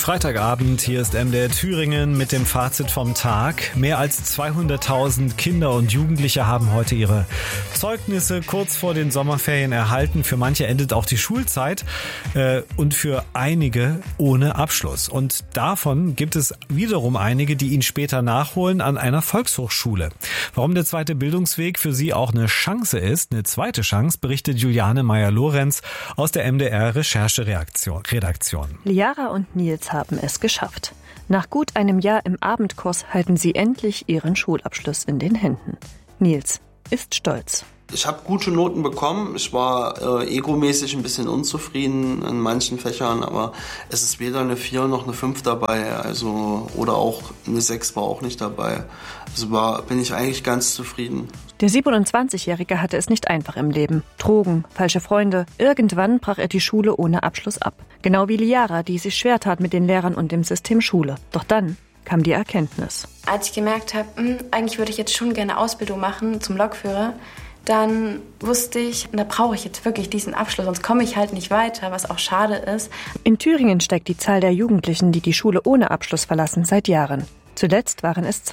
Freitagabend, hier ist MDR Thüringen mit dem Fazit vom Tag. Mehr als 200.000 Kinder und Jugendliche haben heute ihre Zeugnisse kurz vor den Sommerferien erhalten. Für manche endet auch die Schulzeit und für einige ohne Abschluss. Und davon gibt es wiederum einige, die ihn später nachholen an einer Volkshochschule. Warum der zweite Bildungsweg für sie auch eine Chance ist, eine zweite Chance, berichtet Juliane Meyer-Lorenz aus der MDR Rechercheredaktion. Liara und Nils haben es geschafft. Nach gut einem Jahr im Abendkurs halten sie endlich ihren Schulabschluss in den Händen. Nils ist stolz. Ich habe gute Noten bekommen. Ich war egomäßig ein bisschen unzufrieden in manchen Fächern, aber es ist weder eine 4 noch eine 5 dabei, oder auch eine 6 war auch nicht dabei. Bin ich eigentlich ganz zufrieden. Der 27-Jährige hatte es nicht einfach im Leben. Drogen, falsche Freunde. Irgendwann brach er die Schule ohne Abschluss ab. Genau wie Liara, die sich schwer tat mit den Lehrern und dem System Schule. Doch dann kam die Erkenntnis. Als ich gemerkt habe, eigentlich würde ich jetzt schon gerne Ausbildung machen zum Lokführer, dann wusste ich, da brauche ich jetzt wirklich diesen Abschluss, sonst komme ich halt nicht weiter, was auch schade ist. In Thüringen steigt die Zahl der Jugendlichen, die die Schule ohne Abschluss verlassen, seit Jahren. Zuletzt waren es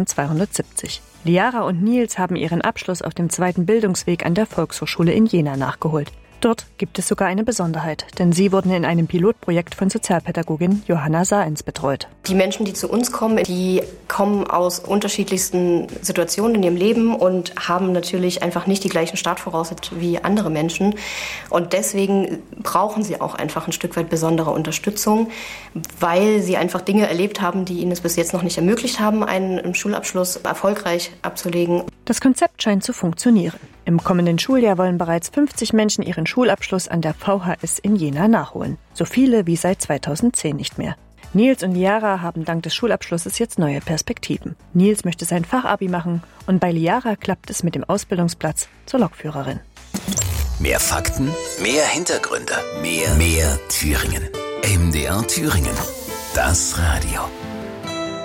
2270. Liara und Nils haben ihren Abschluss auf dem zweiten Bildungsweg an der Volkshochschule in Jena nachgeholt. Dort gibt es sogar eine Besonderheit, denn sie wurden in einem Pilotprojekt von Sozialpädagogin Johanna Saenz betreut. Die Menschen, die zu uns kommen, die kommen aus unterschiedlichsten Situationen in ihrem Leben und haben natürlich einfach nicht die gleichen Startvoraussetzungen wie andere Menschen. Und deswegen brauchen sie auch einfach ein Stück weit besondere Unterstützung, weil sie einfach Dinge erlebt haben, die ihnen es bis jetzt noch nicht ermöglicht haben, einen Schulabschluss erfolgreich abzulegen. Das Konzept scheint zu funktionieren. Im kommenden Schuljahr wollen bereits 50 Menschen ihren Schulabschluss an der VHS in Jena nachholen. So viele wie seit 2010 nicht mehr. Nils und Liara haben dank des Schulabschlusses jetzt neue Perspektiven. Nils möchte sein Fachabi machen und bei Liara klappt es mit dem Ausbildungsplatz zur Lokführerin. Mehr Fakten, mehr Hintergründe, mehr Thüringen. MDR Thüringen. Das Radio.